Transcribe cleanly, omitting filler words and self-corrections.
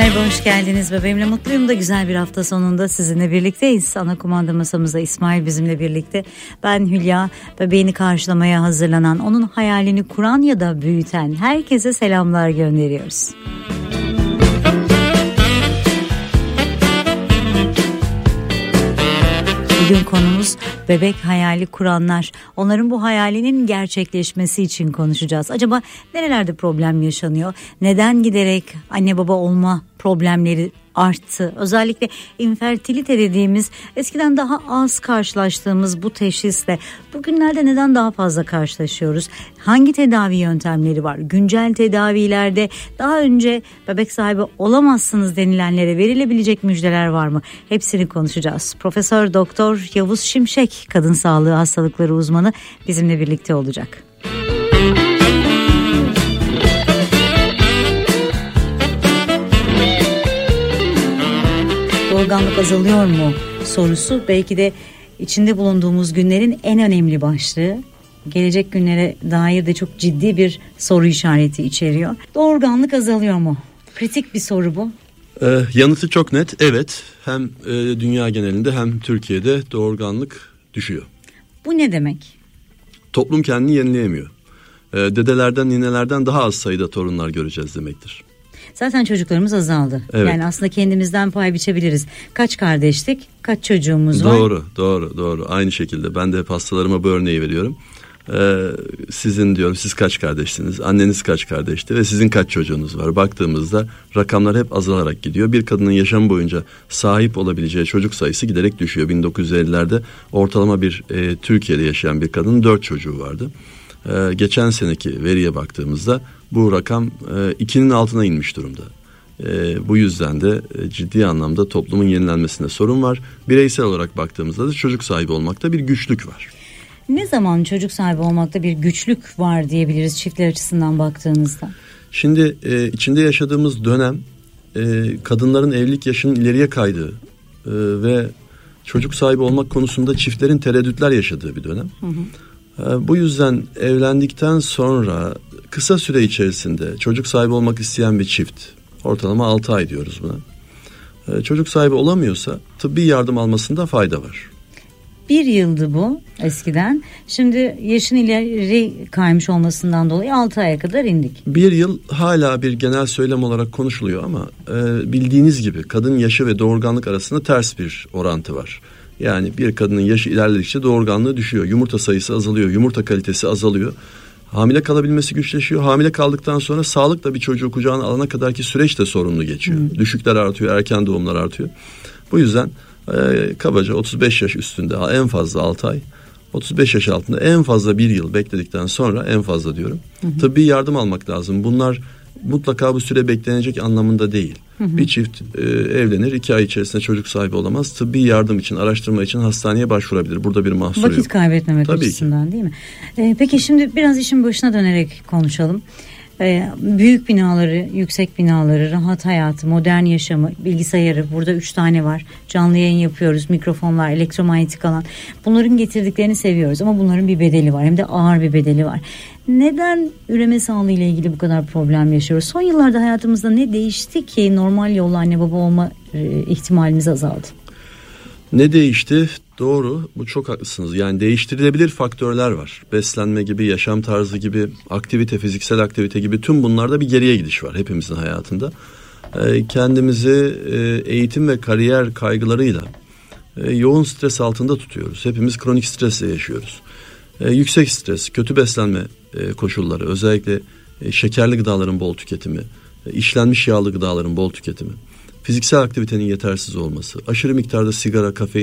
Merhaba, hoş geldiniz. Bebeğimle mutluyum da güzel bir hafta sonunda sizinle birlikteyiz. Ana kumanda masamızda İsmail bizimle birlikte. Ben Hülya, bebeğini karşılamaya hazırlanan, onun hayalini kuran ya da büyüten herkese selamlar gönderiyoruz. Bugün konumuz bebek hayali kuranlar. Onların bu hayalinin gerçekleşmesi için konuşacağız. Acaba nerelerde problem yaşanıyor? Neden giderek anne baba olma problemleri arttı? Özellikle infertilite dediğimiz, eskiden daha az karşılaştığımız bu teşhisle bugünlerde neden daha fazla karşılaşıyoruz? Hangi tedavi yöntemleri var? Güncel tedavilerde daha önce bebek sahibi olamazsınız denilenlere verilebilecek müjdeler var mı? Hepsini konuşacağız. Profesör Doktor Yavuz Şimşek, kadın sağlığı hastalıkları uzmanı, bizimle birlikte olacak. Doğurganlık azalıyor mu sorusu belki de içinde bulunduğumuz günlerin en önemli başlığı. Gelecek günlere dair de çok ciddi bir soru işareti içeriyor. Doğurganlık azalıyor mu? Kritik bir soru bu. Yanıtı çok net, evet. Hem dünya genelinde hem Türkiye'de doğurganlık düşüyor. Bu ne demek? Toplum kendini yenileyemiyor. Dedelerden, ninelerden daha az sayıda torunlar göreceğiz demektir. Zaten çocuklarımız azaldı. Evet. Yani aslında kendimizden pay biçebiliriz. Kaç kardeşlik, kaç çocuğumuz var? Doğru. Aynı şekilde ben de hep hastalarıma bu örneği veriyorum. Sizin diyorum, siz kaç kardeşsiniz? Anneniz kaç kardeşti ve sizin kaç çocuğunuz var? Baktığımızda rakamlar hep azalarak gidiyor. Bir kadının yaşam boyunca sahip olabileceği çocuk sayısı giderek düşüyor. 1950'lerde ortalama bir Türkiye'de yaşayan bir kadının 4 çocuğu vardı. Geçen seneki veriye baktığımızda bu rakam 2'nin altına inmiş durumda. Bu yüzden de ciddi anlamda toplumun yenilenmesinde sorun var. Bireysel olarak baktığımızda da çocuk sahibi olmakta bir güçlük var. Ne zaman çocuk sahibi olmakta bir güçlük var diyebiliriz çiftler açısından baktığınızda? Şimdi içinde yaşadığımız dönem kadınların evlilik yaşının ileriye kaydığı ve çocuk sahibi olmak konusunda çiftlerin tereddütler yaşadığı bir dönem. Bu yüzden evlendikten sonra kısa süre içerisinde çocuk sahibi olmak isteyen bir çift, ortalama 6 ay diyoruz buna, çocuk sahibi olamıyorsa tıbbi yardım almasında fayda var. 1 yıldı bu eskiden. Şimdi yaşın ileri kaymış olmasından dolayı 6 aya kadar indik. 1 yıl hala bir genel söylem olarak konuşuluyor ama bildiğiniz gibi kadın yaşı ve doğurganlık arasında ters bir orantı var. Yani bir kadının yaşı ilerledikçe doğurganlığı düşüyor. Yumurta sayısı azalıyor, yumurta kalitesi azalıyor. Hamile kalabilmesi güçleşiyor. Hamile kaldıktan sonra sağlıkla bir çocuğu kucağına alana kadarki süreç de sorunlu geçiyor. Düşükler artıyor, erken doğumlar artıyor. Bu yüzden kabaca 35 yaş üstünde en fazla 6 ay, 35 yaş altında en fazla 1 yıl bekledikten sonra, en fazla diyorum, tıbbi yardım almak lazım. Bunlar mutlaka bu süre beklenecek anlamında değil. Bir çift evlenir, 2 ay içerisinde çocuk sahibi olamaz. Tıbbi yardım için, araştırma için hastaneye başvurabilir. Burada bir mahsur yok. Vakit kaybetmemek açısından değil mi? Peki şimdi biraz işin başına dönerek konuşalım. Büyük binaları, yüksek binaları, rahat hayatı, modern yaşamı, bilgisayarı, burada 3 tane var. Canlı yayın yapıyoruz, mikrofonlar, elektromanyetik alan. Bunların getirdiklerini seviyoruz ama bunların bir bedeli var, hem de ağır bir bedeli var. Neden üreme sağlığı ile ilgili bu kadar problem yaşıyoruz? Son yıllarda hayatımızda ne değişti ki normal yolla anne baba olma ihtimalimiz azaldı? Ne değişti? Doğru, bu çok haklısınız. Yani değiştirilebilir faktörler var. Beslenme gibi, yaşam tarzı gibi, aktivite, fiziksel aktivite gibi, tüm bunlarda bir geriye gidiş var hepimizin hayatında. Kendimizi eğitim ve kariyer kaygılarıyla yoğun stres altında tutuyoruz. Hepimiz kronik stresle yaşıyoruz. Yüksek stres, kötü beslenme koşulları, özellikle şekerli gıdaların bol tüketimi, işlenmiş yağlı gıdaların bol tüketimi, fiziksel aktivitenin yetersiz olması, aşırı miktarda sigara, kafein